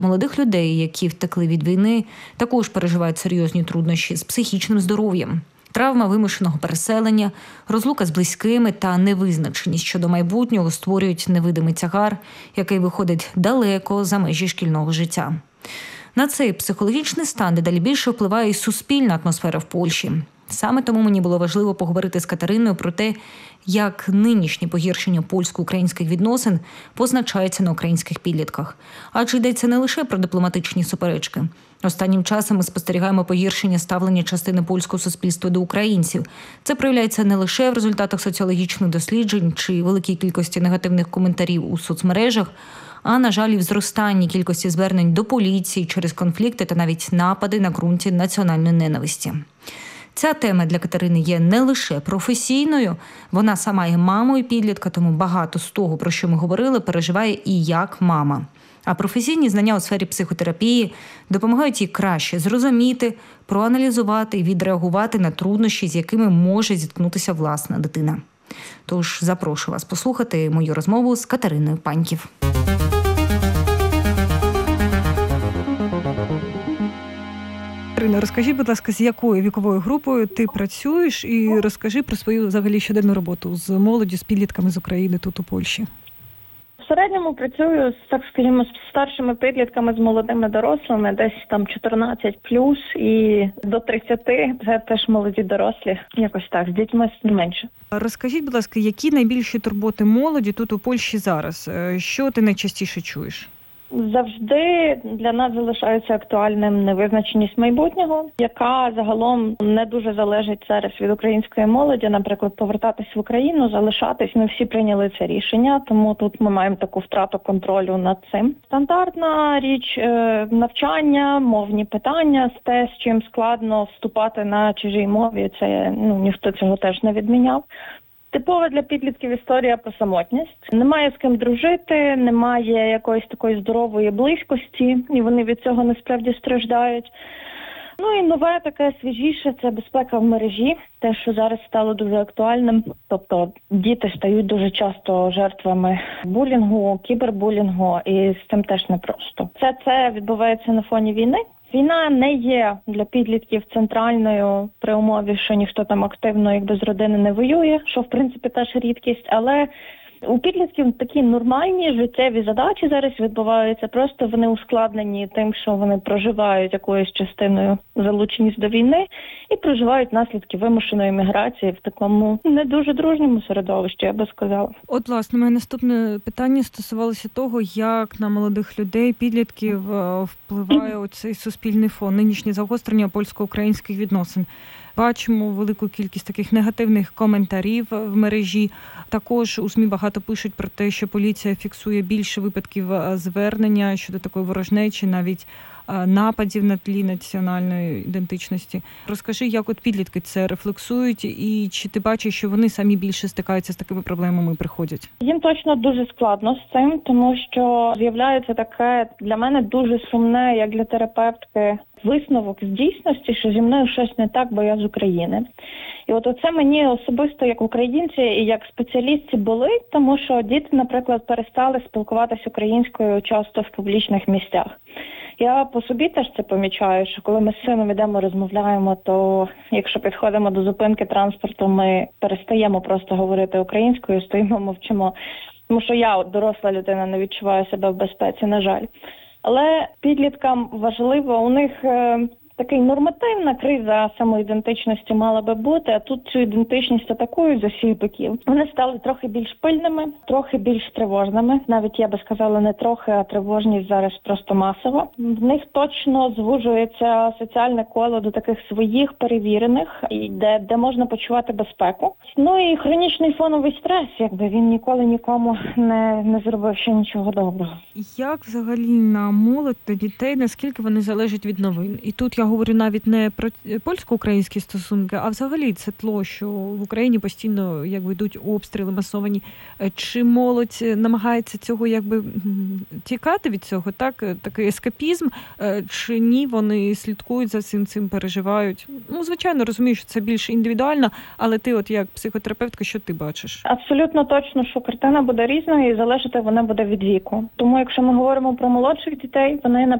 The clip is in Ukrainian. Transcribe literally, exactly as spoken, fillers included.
Молодих людей, які втекли від війни, також переживають серйозні труднощі з психічним здоров'ям. Травма вимушеного переселення, розлука з близькими та невизначеність щодо майбутнього створюють невидимий тягар, який виходить далеко за межі шкільного життя. На цей психологічний стан дедалі більше впливає і суспільна атмосфера в Польщі. Саме тому мені було важливо поговорити з Катериною про те, як нинішнє погіршення польсько-українських відносин позначається на українських підлітках. Адже йдеться не лише про дипломатичні суперечки. Останнім часом ми спостерігаємо погіршення ставлення частини польського суспільства до українців. Це проявляється не лише в результатах соціологічних досліджень чи великій кількості негативних коментарів у соцмережах, а, на жаль, і в зростанні кількості звернень до поліції через конфлікти та навіть напади на ґрунті національної ненависті. Ця тема для Катерини є не лише професійною, вона сама є мамою підлітка, тому багато з того, про що ми говорили, переживає і як мама. А професійні знання у сфері психотерапії допомагають їй краще зрозуміти, проаналізувати і відреагувати на труднощі, з якими може зіткнутися власна дитина. Тож запрошую вас послухати мою розмову з Катериною Паньків. Катерина, розкажи, будь ласка, з якою віковою групою ти працюєш і розкажи про свою взагалі щоденну роботу з молоддю, з підлітками з України тут у Польщі. В середньому працюю, так скажімо, з старшими підлітками, з молодими дорослими, десь там чотирнадцять плюс і до тридцяти, це теж молоді дорослі, якось так, з дітьми менше. Розкажіть, будь ласка, які найбільші турботи молоді тут у Польщі зараз? Що ти найчастіше чуєш? Завжди для нас залишається актуальним невизначеність майбутнього, яка загалом не дуже залежить зараз від української молоді. Наприклад, повертатись в Україну, залишатись, ми всі прийняли це рішення, тому тут ми маємо таку втрату контролю над цим. Стандартна річ – навчання, мовні питання, те, з чим складно вступати на чужій мові, це ну ніхто цього теж не відміняв. Типова для підлітків історія про самотність. Немає з ким дружити, немає якоїсь такої здорової близькості, і вони від цього насправді страждають. Ну і нове, таке свіжіше – це безпека в мережі, те, що зараз стало дуже актуальним. Тобто діти стають дуже часто жертвами булінгу, кібербулінгу, і з цим теж непросто. Все це відбувається на фоні війни. Війна не є для підлітків центральною при умові, що ніхто там активно якби з родини не воює, що в принципі теж рідкість, але у підлітків такі нормальні життєві задачі зараз відбуваються, просто вони ускладнені тим, що вони проживають якоюсь частиною залученість до війни і проживають наслідки вимушеної міграції в такому не дуже дружньому середовищі, я би сказала. От, власне, моє наступне питання стосувалося того, як на молодих людей, підлітків впливає оцей суспільний фон, нинішнє загострення польсько-українських відносин. Бачимо велику кількість таких негативних коментарів в мережі. Також у ЗМІ багато пишуть про те, що поліція фіксує більше випадків звернення щодо такої ворожнечі, навіть нападів на тлі національної ідентичності. Розкажи, як от підлітки це рефлексують і чи ти бачиш, що вони самі більше стикаються з такими проблемами і приходять? Їм точно дуже складно з цим, тому що з'являється таке для мене дуже сумне, як для терапевтки, висновок з дійсності, що зі мною щось не так, бо я з України. І от оце мені особисто як українці і як спеціалістці болить, тому що діти, наприклад, перестали спілкуватися українською часто в публічних місцях. Я по собі теж це помічаю, що коли ми з сином ідемо, розмовляємо, то якщо підходимо до зупинки транспорту, ми перестаємо просто говорити українською, стоїмо, мовчимо. Тому що я, доросла людина, не відчуваю себе в безпеці, на жаль. Але підліткам важливо, у них е, такий нормативна криза самоідентичності мала би бути, а тут цю ідентичність атакують з усіх боків. Вони стали трохи більш пильними, трохи більш тривожними. Навіть, я би сказала, не трохи, а тривожність зараз просто масово. В них точно звужується соціальне коло до таких своїх перевірених, де, де можна почувати безпеку. Ну і хронічний фоновий стрес, якби він ніколи нікому не, не зробив ще нічого доброго. Як взагалі на молодь та дітей, наскільки вони залежать від новин? І тут я говорю навіть не про польсько-українські стосунки, а взагалі це тло, що в Україні постійно якби йдуть обстріли масовані. Чи молодь намагається цього якби тікати від цього, так? Такий ескапізм, чи ні, вони слідкують за цим, цим переживають? Ну, звичайно, розумію, що це більш індивідуально, але ти от як психотерапевтка, що ти бачиш? Абсолютно точно, що картина буде різною і залежати вона буде від віку. Тому якщо ми говоримо про молодших дітей, вони